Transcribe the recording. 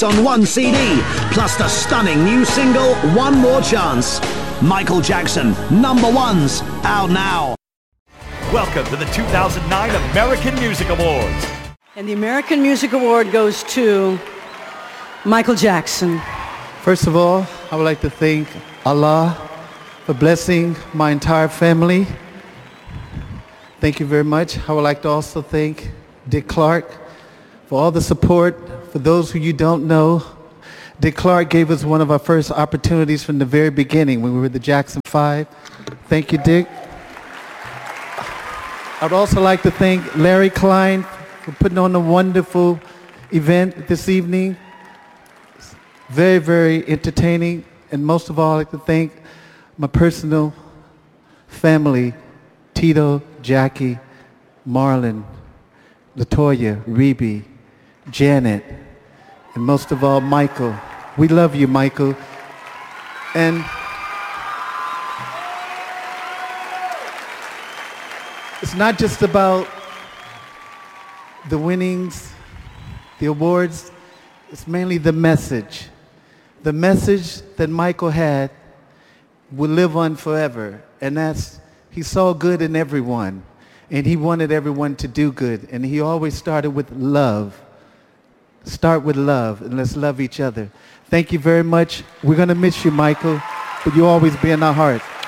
on one CD, plus the stunning new single, One More Chance. Michael Jackson, number ones, out now. Welcome to the 2009 American Music Awards. And the American Music Award goes to Michael Jackson. First of all, I would like to thank Allah for blessing my entire family. Thank you very much. I would like to also thank Dick Clark for all the support. For those who you don't know, Dick Clark gave us one of our first opportunities from the very beginning when we were the Jackson 5. Thank you, Dick. I'd also like to thank Larry Klein for putting on a wonderful event this evening. Very, very entertaining. And most of all, I'd like to thank my personal family, Tito, Jackie, Marlon, Latoya, Rebe, Janet, and most of all, Michael. We love you, Michael. And it's not just about the winnings, the awards. It's mainly the message. The message that Michael had will live on forever. And that's, he saw good in everyone. And he wanted everyone to do good. And he always started with love. Start with love, and let's love each other. Thank you very much. We're going to miss you, Michael, but you'll always be in our heart.